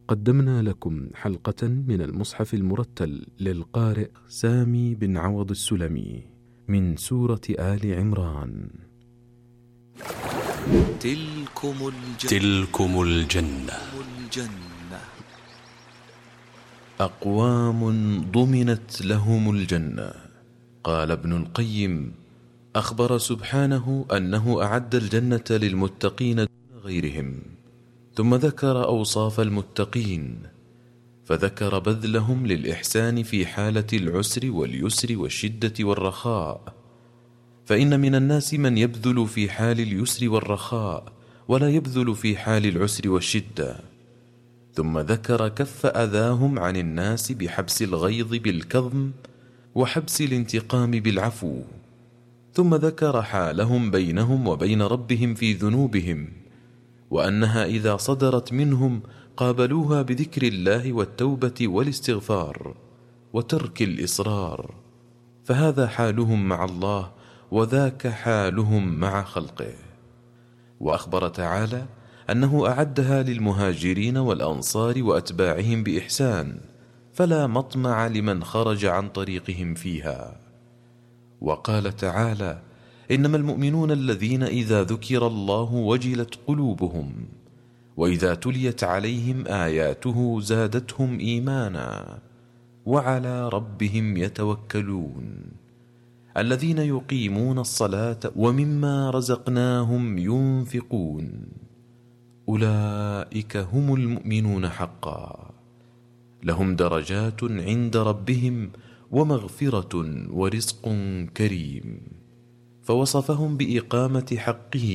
قدمنا لكم حلقة من المصحف المرتل للقارئ سامي بن عوض السلمي من سورة آل عمران. تلكم الجنة. أقوام ضمنت لهم الجنة. قال ابن القيم: أخبر سبحانه أنه أعد الجنة للمتقين دون غيرهم، ثم ذكر أوصاف المتقين، فذكر بذلهم للإحسان في حالة العسر واليسر والشدة والرخاء، فإن من الناس من يبذل في حال اليسر والرخاء ولا يبذل في حال العسر والشدة. ثم ذكر كف أذاهم عن الناس بحبس الغيظ بالكظم وحبس الانتقام بالعفو. ثم ذكر حالهم بينهم وبين ربهم في ذنوبهم، وأنها إذا صدرت منهم قابلوها بذكر الله والتوبة والاستغفار وترك الإصرار، فهذا حالهم مع الله وذاك حالهم مع خلقه. وأخبر تعالى أنه أعدها للمهاجرين والأنصار وأتباعهم بإحسان، فلا مطمع لمن خرج عن طريقهم فيها. وقال تعالى: إنما المؤمنون الذين إذا ذكر الله وجلت قلوبهم وإذا تليت عليهم آياته زادتهم إيمانا وعلى ربهم يتوكلون الذين يقيمون الصلاة ومما رزقناهم ينفقون أولئك هم المؤمنون حقا، لهم درجات عند ربهم ومغفرة ورزق كريم. فوصفهم بإقامة حقه